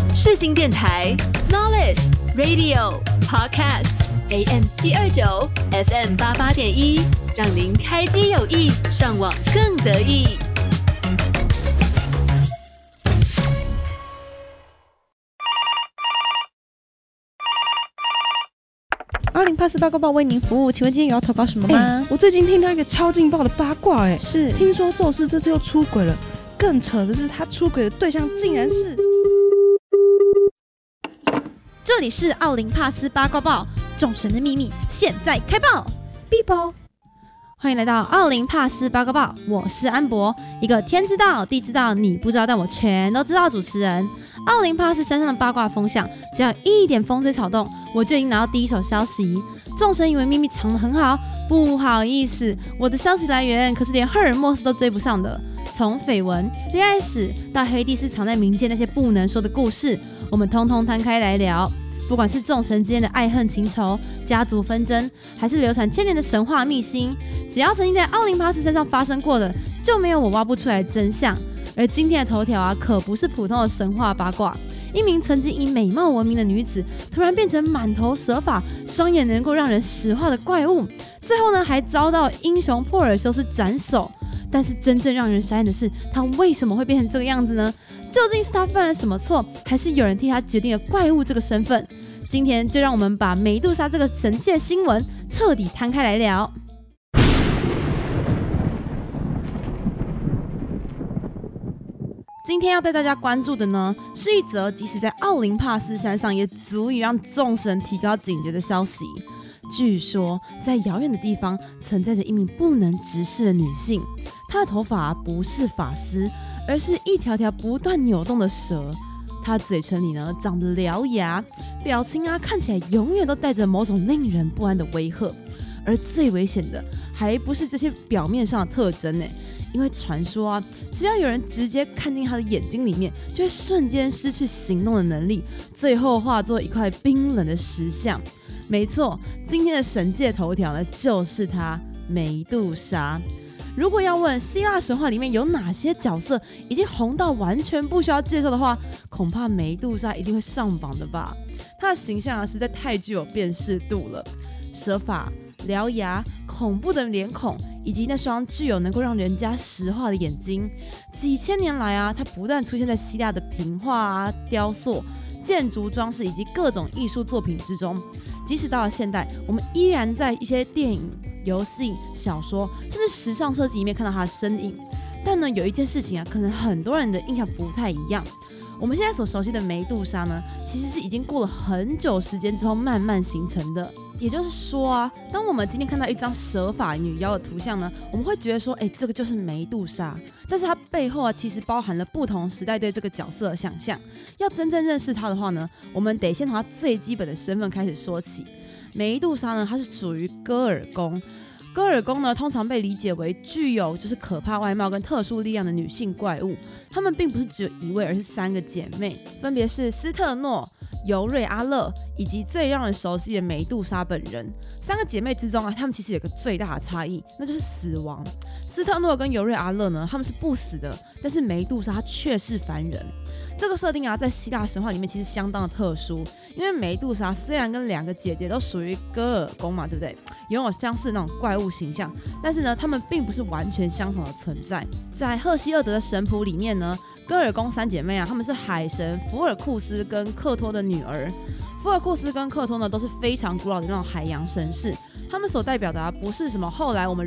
世新电台 Knowledge Radio Podcast AM 729 FM 88.1，让您开机有益，上网更得意。 20848八卦报为您服务，请问今天有要投稿什么吗？ 我最近听到一个超劲爆的八卦， 是听说宙斯这次又出轨了，更扯的是他出轨的对象竟然是…… 这里是奥林帕斯八卦报，众神的秘密现在开爆！哔啵，欢迎来到奥林帕斯八卦报，我是安博，一个天知道地知道你不知道但我全都知道的主持人。奥林帕斯山上的八卦风向，只要一点风吹草动，我就已经拿到第一手消息。众神以为秘密藏得很好，不好意思，我的消息来源可是连赫尔墨斯都追不上的。从绯闻、恋爱史到黑帝斯藏在民间那些不能说的故事，我们通通摊开来聊。不管是众神之间的爱恨情仇、家族纷争，还是流传千年的神话秘辛，只要曾经在奥林帕斯身上发生过的，就没有我挖不出来的真相。而今天的头条啊，可不是普通的神话八卦。一名曾经以美貌闻名的女子，突然变成满头蛇发、双眼能够让人石化的怪物，最后呢，还遭到英雄珀尔修斯斩首。但是真正让人傻眼的是，她为什么会变成这个样子呢？究竟是她犯了什么错，还是有人替她决定了怪物这个身份？今天就让我们把梅杜莎这个神界新闻彻底摊开来聊。今天要带大家关注的呢，是一则即使在奥林帕斯山上也足以让众神提高警觉的消息。据说在遥远的地方存在着一名不能直视的女性，她的头发不是发丝，而是一条条不断扭动的蛇。她的嘴唇里呢长着獠牙，表情啊看起来永远都带着某种令人不安的威吓。而最危险的还不是这些表面上的特征因为传说啊，只要有人直接看进她的眼睛里面，就会瞬间失去行动的能力，最后化作一块冰冷的石像。没错，今天的神界头条呢，就是她梅杜莎。如果要问希腊神话里面有哪些角色已经红到完全不需要介绍的话，恐怕梅杜莎一定会上榜的吧。她的形象啊，实在太具有辨识度了，蛇发、獠牙、恐怖的脸孔，以及那双具有能够让人家石化的眼睛。几千年来啊，它不断出现在希腊的屏画啊、雕塑、建筑装饰以及各种艺术作品之中。即使到了现代，我们依然在一些电影、游戏、小说，甚至时尚设计里面看到它的身影。但呢，有一件事情啊，可能很多人的印象不太一样。我们现在所熟悉的梅杜莎呢，其实是已经过了很久时间之后慢慢形成的。也就是说啊，当我们今天看到一张蛇发女妖的图像呢，我们会觉得说，这个就是梅杜莎。但是它背后啊，其实包含了不同时代对这个角色的想象。要真正认识她的话呢，我们得先从她最基本的身份开始说起。梅杜莎呢，她是属于戈尔宫。戈尔宫呢，通常被理解为具有就是可怕外貌跟特殊力量的女性怪物。她们并不是只有一位，而是3个姐妹，分别是斯特诺、尤瑞阿勒以及最让人熟悉的梅杜莎本人。3个姐妹之中啊，她们其实有个最大的差异，那就是死亡。斯特诺跟尤瑞阿勒呢，她们是不死的，但是梅杜莎她却是凡人。这个设定啊，在希腊神话里面其实相当的特殊，因为梅杜莎虽然跟2个姐姐都属于戈尔宫嘛，对不对？拥有相似那种怪物形象，但是呢，她们并不是完全相同的存在。在赫西厄德的神谱里面呢，戈尔宫3姐妹啊，她们是海神福尔库斯跟克托的女儿。福尔库斯跟克托呢，都是非常古老的那种海洋神士。他们所代表的不是什么后来我们